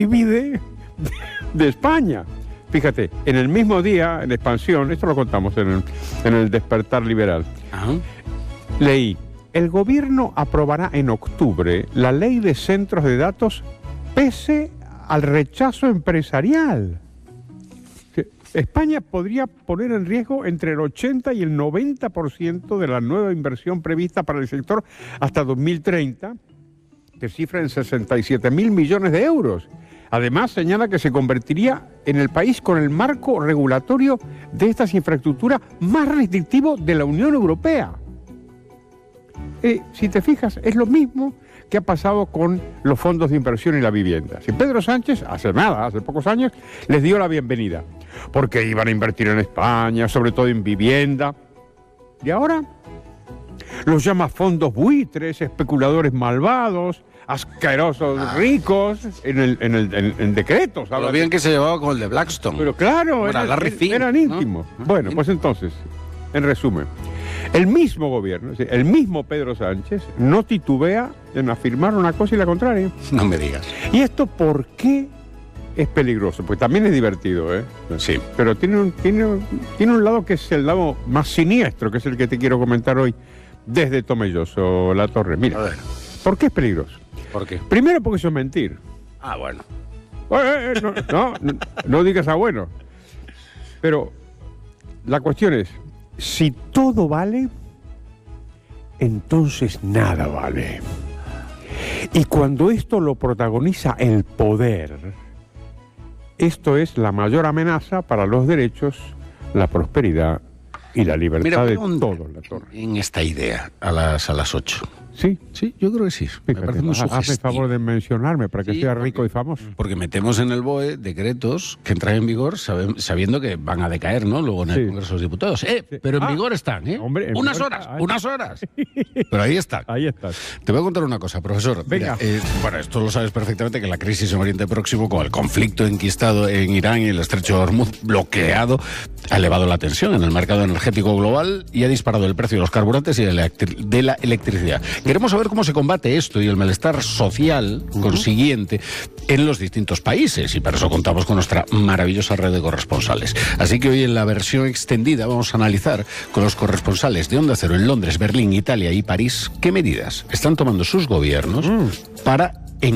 divide de España. Fíjate, en el mismo día, en Expansión, esto lo contamos en el Despertar Liberal, leí, el gobierno aprobará en octubre la ley de centros de datos pese al rechazo empresarial. España podría poner en riesgo entre el 80 y el 90% de la nueva inversión prevista para el sector hasta 2030, que cifra en 67.000 millones de euros. Además, señala que se convertiría en el país con el marco regulatorio de estas infraestructuras más restrictivo de la Unión Europea. Si te fijas, es lo mismo que ha pasado con los fondos de inversión y la vivienda. Si Pedro Sánchez, hace pocos años, les dio la bienvenida, porque iban a invertir en España, sobre todo en vivienda. Y ahora los llama fondos buitres, especuladores malvados, asquerosos ricos, en decretos. Lo bien que se llevaba con el de Blackstone. Pero claro, eran íntimos. ¿No? Bueno, pues entonces, en resumen, el mismo gobierno, el mismo Pedro Sánchez, no titubea en afirmar una cosa y la contraria. No me digas. ¿Y esto por qué es peligroso? Pues también es divertido, ¿eh? Sí. Pero tiene un lado que es el lado más siniestro, que es el que te quiero comentar hoy desde Tomelloso, La Torre. Mira, a ver. ¿Por qué es peligroso? ¿Por qué? Primero porque eso es mentir. Ah, bueno. No digas a bueno. Pero la cuestión es, si todo vale, entonces nada vale. Y cuando esto lo protagoniza el poder, esto es la mayor amenaza para los derechos, la prosperidad y la libertad de todos, La Torre. En esta idea, a las 8. ¿Sí? Sí, yo creo que sí. Me parece muy sugestivo. Hazme favor de mencionarme para que sea rico y famoso. Porque metemos en el BOE decretos que entran en vigor sabiendo que van a decaer, ¿no? Luego en el Congreso de los Diputados. Pero en vigor están, ¿eh? Hombre, unas horas. Pero ahí están. Ahí están. Te voy a contar una cosa, profesor. Venga. Mira, bueno, esto lo sabes perfectamente, que la crisis en Oriente Próximo, con el conflicto enquistado en Irán y el estrecho de Hormuz bloqueado, ha elevado la tensión en el mercado energético global y ha disparado el precio de los carburantes y de la electricidad. Queremos saber cómo se combate esto y el malestar social consiguiente en los distintos países, y para eso contamos con nuestra maravillosa red de corresponsales. Así que hoy en la versión extendida vamos a analizar con los corresponsales de Onda Cero en Londres, Berlín, Italia y París qué medidas están tomando sus gobiernos para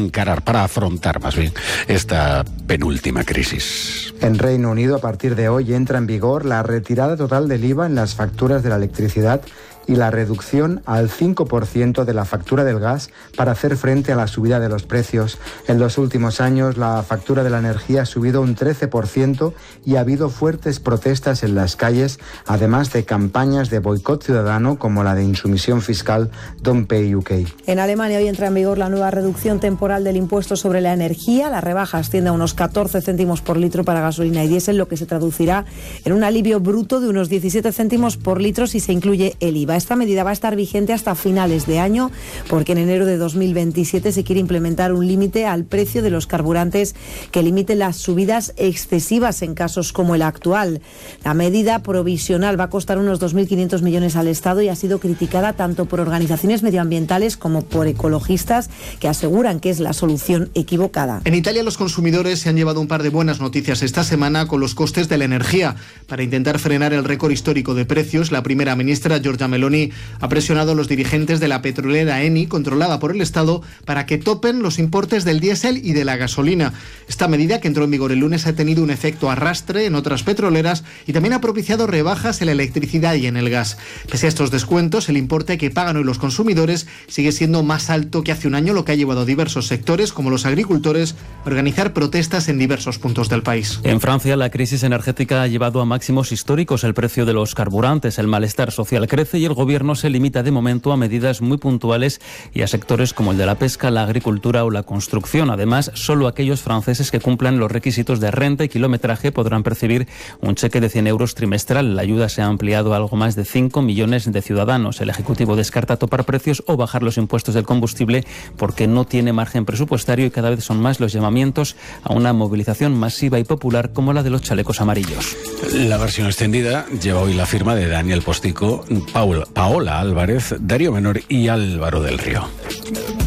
afrontar más bien esta penúltima crisis. En Reino Unido, a partir de hoy, entra en vigor la retirada total del IVA en las facturas de la electricidad y la reducción al 5% de la factura del gas para hacer frente a la subida de los precios. En los últimos años, la factura de la energía ha subido un 13% y ha habido fuertes protestas en las calles, además de campañas de boicot ciudadano como la de insumisión fiscal Don't Pay UK. En Alemania hoy entra en vigor la nueva reducción temporal del impuesto sobre la energía. La rebaja asciende a unos 14 céntimos por litro para gasolina y diésel, lo que se traducirá en un alivio bruto de unos 17 céntimos por litro si se incluye el IVA. Esta medida va a estar vigente hasta finales de año, porque en enero de 2027 se quiere implementar un límite al precio de los carburantes que limite las subidas excesivas en casos como el actual. La medida provisional va a costar unos 2.500 millones al Estado y ha sido criticada tanto por organizaciones medioambientales como por ecologistas, que aseguran que es la solución equivocada. En Italia los consumidores se han llevado un par de buenas noticias esta semana con los costes de la energía. Para intentar frenar el récord histórico de precios, la primera ministra Giorgia Meloni ha presionado a los dirigentes de la petrolera Eni, controlada por el Estado, para que topen los importes del diésel y de la gasolina. Esta medida, que entró en vigor el lunes, ha tenido un efecto arrastre en otras petroleras y también ha propiciado rebajas en la electricidad y en el gas. Pese a estos descuentos, el importe que pagan hoy los consumidores sigue siendo más alto que hace un año, lo que ha llevado a diversos sectores, como los agricultores, a organizar protestas en diversos puntos del país. En Francia, la crisis energética ha llevado a máximos históricos el precio de los carburantes. El malestar social crece y el gobierno se limita de momento a medidas muy puntuales y a sectores como el de la pesca, la agricultura o la construcción. Además, solo aquellos franceses que cumplan los requisitos de renta y kilometraje podrán percibir un cheque de 100 euros trimestral. La ayuda se ha ampliado a algo más de 5 millones de ciudadanos. El Ejecutivo descarta topar precios o bajar los impuestos del combustible porque no tiene margen presupuestario, y cada vez son más los llamamientos a una movilización masiva y popular como la de los chalecos amarillos. La versión extendida lleva hoy la firma de Daniel Postigo, Paola Álvarez, Darío Menor y Álvaro del Río.